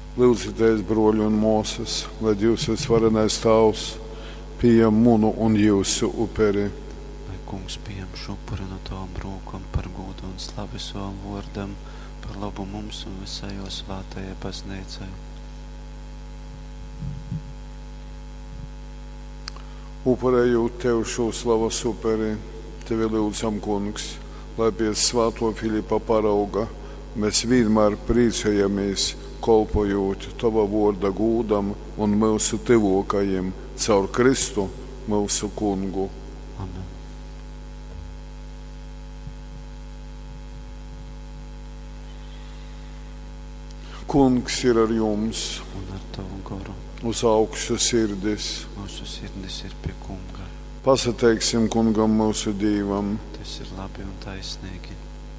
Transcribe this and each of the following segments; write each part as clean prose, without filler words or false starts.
Lūdzieties, broļi un mūsas, lai Dievs visvarenais Tavs pieņem munu un jūsu upuri. Lai Kungs pieņem šo upuri no Tavam rokam par godu un slavu savam vārdam, par labu mums un visai svētajai baznīcai. Upurējot Tev šo slavas upuri, Tevi lūdzam, Kungs, lai pie svēto Filipa parauga mēs vienmēr priecājamies, kolpojot Tava vārda gūdam un mūsu tuvākajiem caur Kristu, mūsu Kungu. Amen. Kungs ir ar jums, Un ar Tavu garu. uz augšu sirdis. Mūsu sirdis ir pie Kunga. Pasateiksim Kungam mūsu Dievam. Tas ir labi un taisnīgi.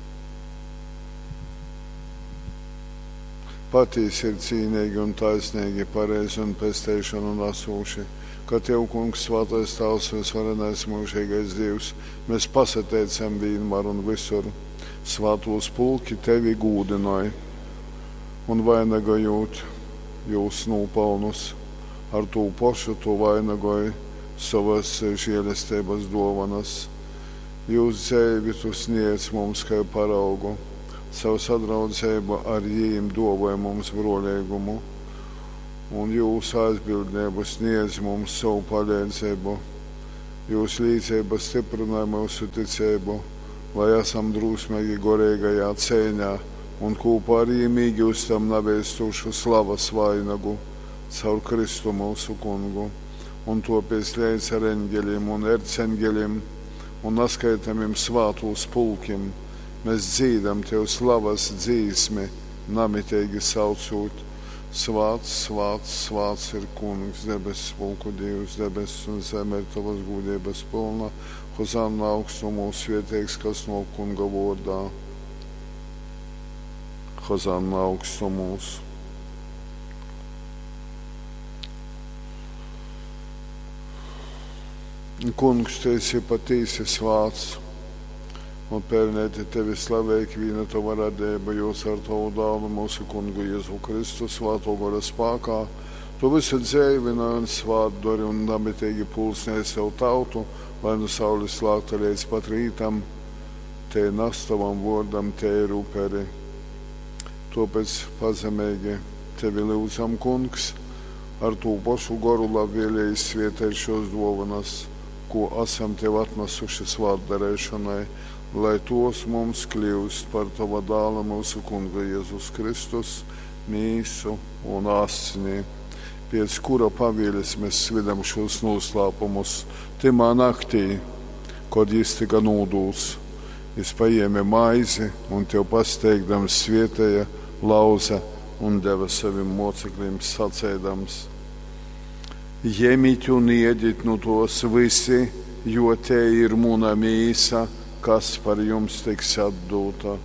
Patiesi ir cīnīgi un taisnīgi, pareizi un pestēšana un asūši, ka Tev, Kungs, svētais Tavs, visvarenais mūžīgais Dievs, mēs pasateicam vienmēr un visur. Svētos pulki Tevi gūdināja un vainagojot jūs nopelnus. Ar to pašu to vainagoja savas žēlestības dovanas. Jūs dzēvi tu sniedz mums kā paraugu. Savu sadraudzību ar jīm dāvāja mums brolīgumu, un jūs aizbildnību sniedz mums savu palīdzību. Jūs līdzība stiprināja mūsu ticību, lai esam drūsmīgi gorīgajā cīņā, un kopā ar jīm iegūstam nevēstušu slavas vainagu caur Kristu mūsu Kungu, un to pēc līdz ar eņģeļiem un erceņģeļiem un naskaitamiem svātos pulkiem. Mēs dzīdam Tev slavas dzīsmi, namitīgi saucot: Svāts, svāts, svāts ir Kungs, debesis pulku Dievs, debesis un zeme ir Tavas gūdības pilna. Hozanna augstumos svētīgs, kas no Kunga vārdā. Hozanna augstumos. Kungs, Tu esi patīsi svāts, un pelnīti Tevi slavēk vīna Tava radība, jūs ar Tavu dāvu mūsu Kungu Jēzu Kristu svēto gara spēkā. Tu visu dzīvināji un svātdori un namitīgi pulsnēji sev tautu, lai no saules slāgta līdz pat rītam, Te nastavam vārdam, Te ir uperi. Tāpēc pazemīgi Tevi lūdzam, Kungs, ar to pašu garu labvēlēji svietēt šos dāvanas, ko esam Tev atnesuši svātdarēšanai, lai tos mums kļūst par Tava dāla mūsu Kunga Jēzus Kristus, mīsu un asni, pēc kura pavēles mēs svidam šos noslēpumus. Timā naktī, kad Jis tika nodūts, Jis paēma maizi un Tev pasteigdams svietēja, lauza un deva saviem mocekļiem sacēdams: Ņemiet un ēdiet no tos visi, jo te ir mana mīsa, kas par jums tiks atdota.